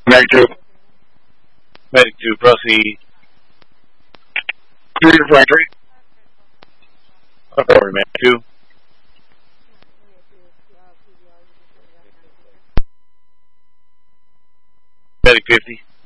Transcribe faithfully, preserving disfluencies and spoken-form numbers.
Medic two. Medic two, proceed. Two refractory. Over, Medic two. Medic fifty.